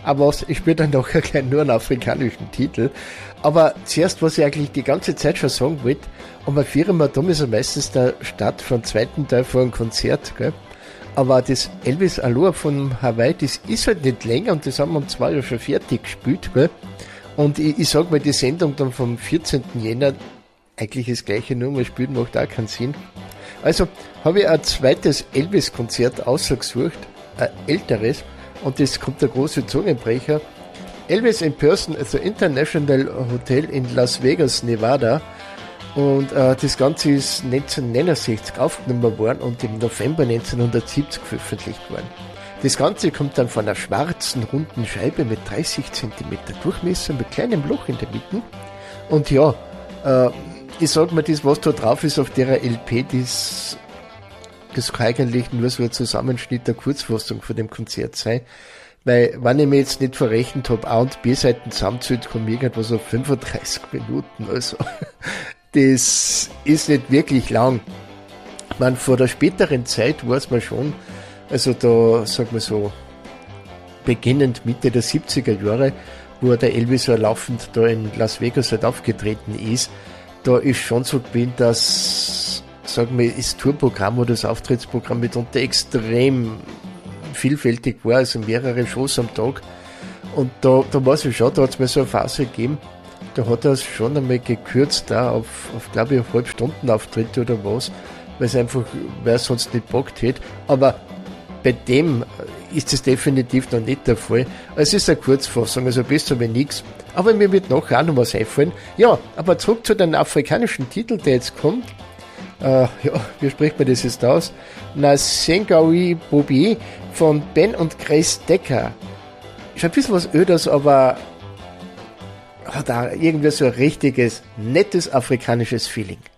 aber ich spiele dann nachher gleich nur einen afrikanischen Titel. Aber zuerst, was ich eigentlich die ganze Zeit schon sagen wollte, um 4 Uhr da ist ja meistens der Start vom zweiten Teil vor einem Konzert, gell? Aber das Elvis Aloha von Hawaii, das ist halt nicht länger und das haben wir um 2 Uhr schon fertig gespielt, gell? Und ich sag mal, die Sendung dann vom 14. Jänner, eigentlich das gleiche, nur mal spielen macht auch keinen Sinn. Also habe ich ein zweites Elvis-Konzert ausgesucht, ein älteres, und das kommt der große Zungenbrecher. Elvis in Person at the International Hotel in Las Vegas, Nevada. Und das Ganze ist 1969 aufgenommen worden und im November 1970 veröffentlicht worden. Das Ganze kommt dann von einer schwarzen, runden Scheibe mit 30 cm Durchmesser, mit kleinem Loch in der Mitte. Und ja, ich sag mal, das, was da drauf ist auf der LP, das kann eigentlich nur so ein Zusammenschnitt der Kurzfassung von dem Konzert sein. Weil, wenn ich mir jetzt nicht verrechnet habe, A- und B-Seiten zusammenzählt, kommen irgendwas auf 35 Minuten. Also, das ist nicht wirklich lang. Man, vor der späteren Zeit weiß man schon, also da, sag mal so, beginnend Mitte der 70er Jahre, wo der Elvis so laufend da in Las Vegas halt aufgetreten ist, da ist schon so gewesen, dass, sagen wir, das Tourprogramm oder das Auftrittsprogramm mitunter extrem vielfältig war, also mehrere Shows am Tag. Und da war es schon, da hat es mir so eine Phase gegeben, da hat er es schon einmal gekürzt, da auf glaube ich, auf Halbstundenauftritte oder was, weil es sonst nicht bockt hätte. Aber bei dem ist es definitiv noch nicht der Fall. Es ist eine Kurzfassung, also besser wie nichts. Aber mir wird nachher auch noch was einfallen. Ja, aber zurück zu den afrikanischen Titel, der jetzt kommt. Ja, wie spricht man das jetzt aus? Nasengawi Bobi von Ben und Grace Decker. Ist ein bisschen was Öders, aber hat da irgendwie so ein richtiges, nettes afrikanisches Feeling.